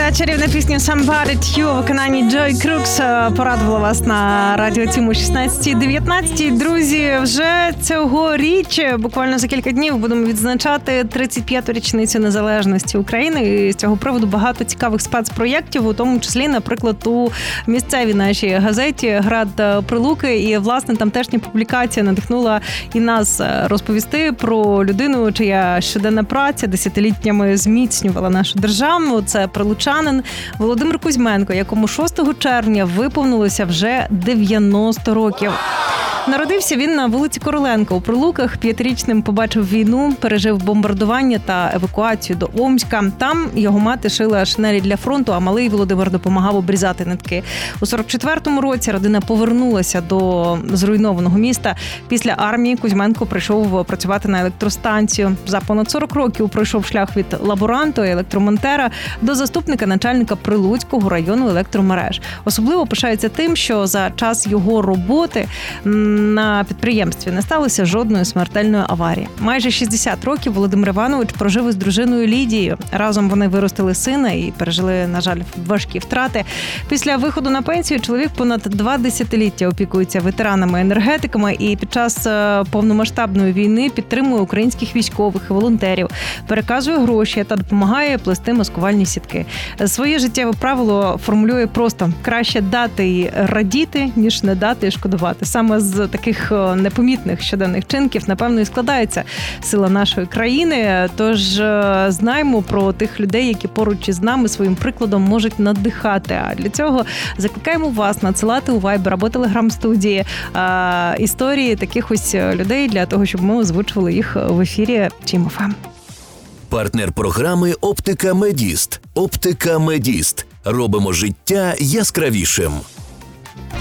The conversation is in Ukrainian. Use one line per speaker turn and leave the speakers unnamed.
Ця чарівна пісня «Somebody to You» у виконанні Джой Крукс порадувала вас на радіо Тім о 16:19. Друзі, вже цьогоріч, буквально за кілька днів, будемо відзначати 35-ту річницю незалежності України. І з цього приводу багато цікавих спецпроєктів, у тому числі, наприклад, у місцевій нашій газеті «Град Прилуки». І, власне, тамтешня публікація надихнула і нас розповісти про людину, чия щоденна праця десятиліттями зміцнювала нашу державу. Це прилучанин Володимир Кузьменко, якому 6 червня виповнилося вже 90 років. Народився він на вулиці Короленка у Прилуках. 5-річним побачив війну, пережив бомбардування та евакуацію до Омська. Там його мати шила шинелі для фронту, а малий Володимир допомагав обрізати нитки. У 44-му році родина повернулася до зруйнованого міста. Після армії Кузьменко прийшов працювати на електростанцію. За понад 40 років пройшов шлях від лаборанта і електромонтера до заступника начальника Прилуцького району електромереж. Особливо пишається тим, що за час його роботи на підприємстві не сталося жодної смертельної аварії. Майже 60 років Володимир Іванович прожив із дружиною Лідією. Разом вони виростили сина і пережили, на жаль, важкі втрати. Після виходу на пенсію чоловік понад 2 десятиліття опікується ветеранами-енергетиками і під час повномасштабної війни підтримує українських військових і волонтерів, переказує гроші та допомагає плести маскувальні сітки. Своє життєве правило формулює просто: краще дати і радіти, ніж не дати і шкодувати. Саме з таких непомітних щоденних чинків, напевно, і складається сила нашої країни. Тож знаємо про тих людей, які поруч із нами своїм прикладом можуть надихати. А для цього закликаємо вас надсилати у Viber або Telegram студії історії таких ось людей для того, щоб ми озвучували їх в ефірі Тім ФМ.
Партнер програми «Оптика Медіст». «Оптика Медіст». Робимо життя яскравішим.